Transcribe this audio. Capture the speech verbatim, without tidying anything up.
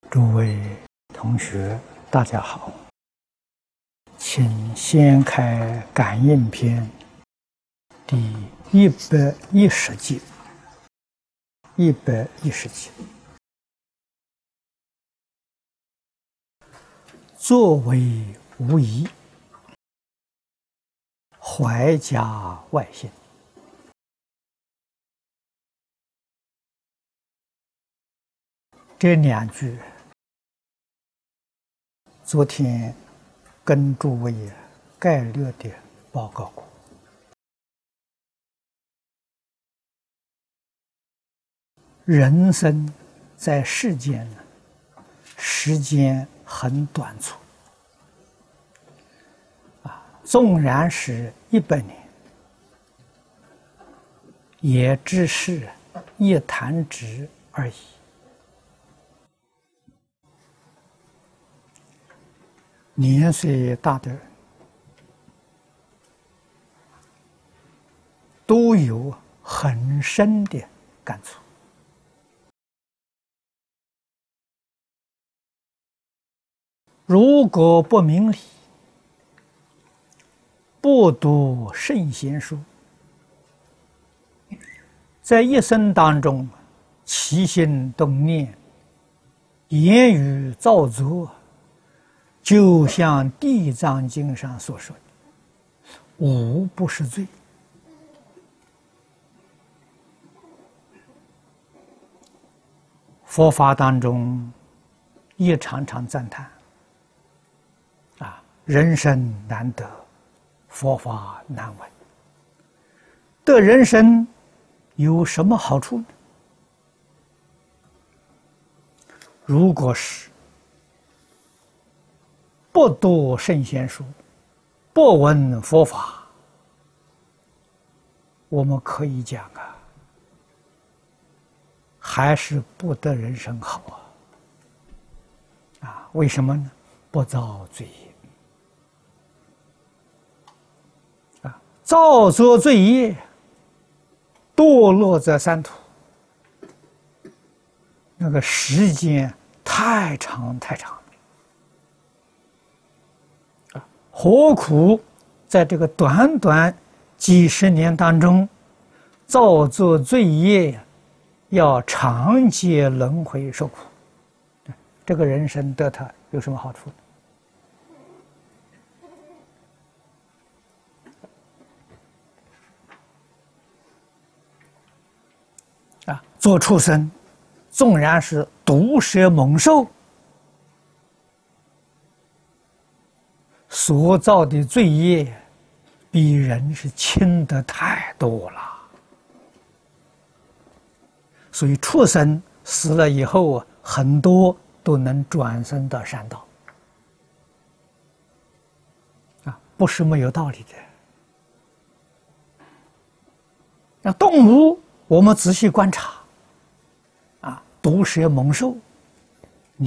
诸位同学，大家好，请先开感应篇第一百一十集。一百一十集，作为无疑，怀家外心。这两句，昨天跟诸位概略的报告过。人生在世间呢，时间很短促啊，纵然是一百年，也只是一弹指而已。年岁大的人都有很深的感触。如果不明理，不读圣贤书，在一生当中起心动念、言语造作，就像《地藏经》上所说的，无不是罪。佛法当中也常常赞叹啊，人生难得，佛法难闻。得人生有什么好处呢？如果是不读圣贤书，不闻佛法，我们可以讲啊，还是不得人生好啊！啊，为什么呢？不造罪业啊，造作罪业，堕落在三途，那个时间太长太长。何苦在这个短短几十年当中造作罪业，要长劫轮回受苦？这个人生得他有什么好处呢？啊，做畜生，纵然是毒蛇猛兽，所造的罪业比人是轻得太多了。所以畜生死了以后啊，很多都能转生到善道啊，不是没有道理的。那动物我们仔细观察啊，毒蛇猛兽